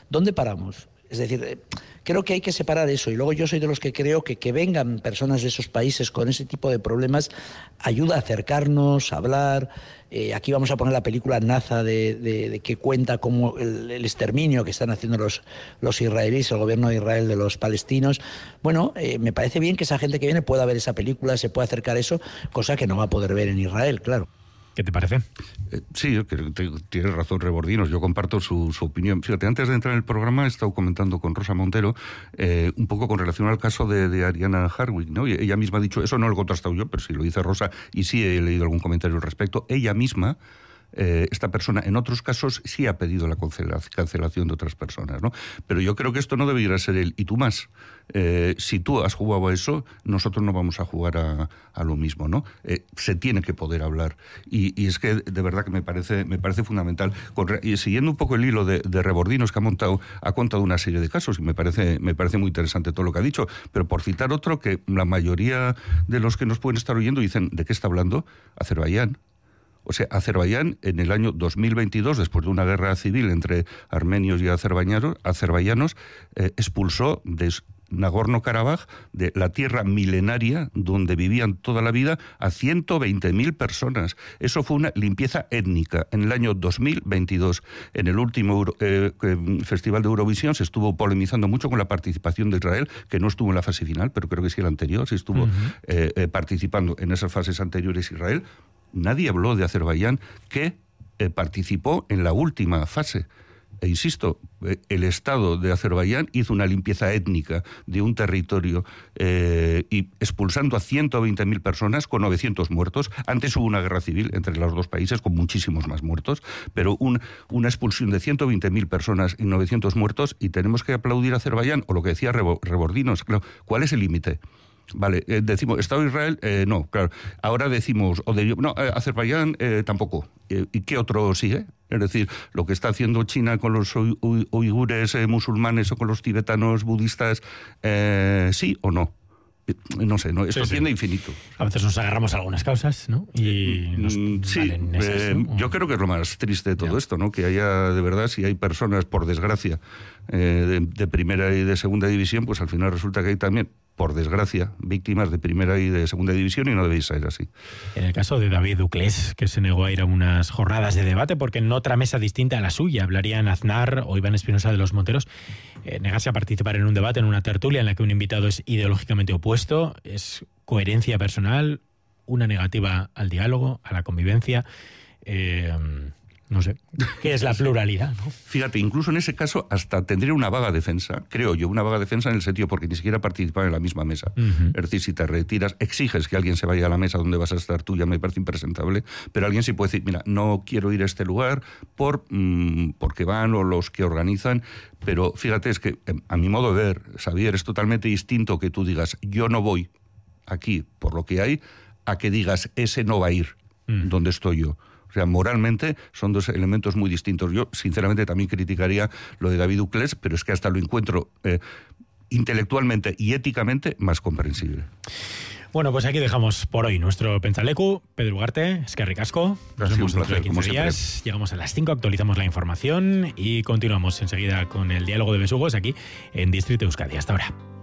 ¿dónde paramos? Es decir, creo que hay que separar eso, y luego yo soy de los que creo que vengan personas de esos países con ese tipo de problemas ayuda a acercarnos, a hablar. Aquí vamos a poner la película Naza de que cuenta cómo el exterminio que están haciendo los israelíes, el gobierno de Israel de los palestinos. Bueno, me parece bien que esa gente que viene pueda ver esa película, se pueda acercar a eso, cosa que no va a poder ver en Israel, claro. ¿Qué te parece? Sí, tienes razón, Rebordinos, yo comparto su opinión. Fíjate, antes de entrar en el programa he estado comentando con Rosa Montero un poco con relación al caso de Ariana Harwick, ¿no? Y ella misma ha dicho, eso no lo he contrastado yo, pero sí lo dice Rosa, y sí he leído algún comentario al respecto. Ella misma, esta persona, en otros casos sí ha pedido la cancelación de otras personas, ¿no? Pero yo creo que esto no debería ser el y tú más. Si tú has jugado a eso, nosotros no vamos a jugar a lo mismo, ¿no? Se tiene que poder hablar. Y es que de verdad que me parece fundamental. Y siguiendo un poco el hilo de Rebordinos, que ha contado una serie de casos, y me parece muy interesante todo lo que ha dicho, pero por citar otro, que la mayoría de los que nos pueden estar oyendo dicen, ¿de qué está hablando? Azerbaiyán. O sea, Azerbaiyán en el año 2022, después de una guerra civil entre armenios y azerbaiyanos, expulsó de Nagorno-Karabaj, de la tierra milenaria donde vivían toda la vida, a 120.000 personas. Eso fue una limpieza étnica. En el año 2022, en el último Festival de Eurovisión, se estuvo polemizando mucho con la participación de Israel, que no estuvo en la fase final, pero creo que sí el anterior, sí estuvo participando en esas fases anteriores Israel. Nadie habló de Azerbaiyán, que participó en la última fase. E insisto, el Estado de Azerbaiyán hizo una limpieza étnica de un territorio y expulsando a 120.000 personas con 900 muertos. Antes hubo una guerra civil entre los dos países con muchísimos más muertos, pero una expulsión de 120.000 personas y 900 muertos, y tenemos que aplaudir a Azerbaiyán, o lo que decía Rebordinos, claro, ¿cuál es el límite? Vale, decimos, Estado de Israel, no, claro. Ahora decimos, Azerbaiyán tampoco. ¿Y qué otro sigue? Es decir, lo que está haciendo China con los uigures musulmanes o con los tibetanos budistas, ¿sí o no? No sé, no, esto tiende a infinito. A veces nos agarramos a algunas causas, ¿no? Y yo creo que es lo más triste de todo esto, ¿no? Que haya, de verdad, si hay personas, por desgracia, de primera y de segunda división, pues al final resulta que hay también, por desgracia, víctimas de primera y de segunda división, y no debéis ser así. En el caso de David Duclés, que se negó a ir a unas jornadas de debate porque en otra mesa distinta a la suya hablarían Aznar o Iván Espinosa de los Monteros, negarse a participar en un debate, en una tertulia en la que un invitado es ideológicamente opuesto, es coherencia personal, una negativa al diálogo, a la convivencia. No sé, ¿qué es la pluralidad, ¿no? Fíjate, incluso en ese caso hasta tendría una vaga defensa, creo yo, una vaga defensa en el sentido porque ni siquiera participar en la misma mesa. Es decir, si te retiras, exiges que alguien se vaya a la mesa donde vas a estar tú, ya me parece impresentable, pero alguien sí puede decir, mira, no quiero ir a este lugar porque van o los que organizan, pero fíjate, es que a mi modo de ver, Xavier, es totalmente distinto que tú digas, yo no voy aquí por lo que hay, a que digas, ese no va a ir donde estoy yo. O sea, moralmente son dos elementos muy distintos. Yo, sinceramente, también criticaría lo de David Duclés, pero es que hasta lo encuentro intelectualmente y éticamente más comprensible. Bueno, pues aquí dejamos por hoy nuestro Pentsaleku. Pedro Ugarte, eskerrik asko. Nos vemos dentro de 15 días. Llegamos a las 5, actualizamos la información y continuamos enseguida con el diálogo de besugos aquí en Distrito Euskadi. Hasta ahora.